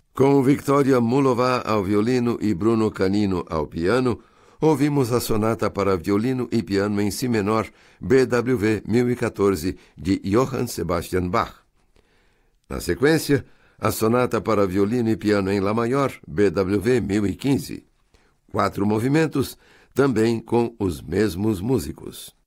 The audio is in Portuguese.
Com Victoria Mulová ao violino e Bruno Canino ao piano, ouvimos a sonata para violino e piano em si menor, BWV 1014, de Johann Sebastian Bach. Na sequência, a sonata para violino e piano em Lá maior, BWV 1015. 4 movimentos, também com os mesmos músicos.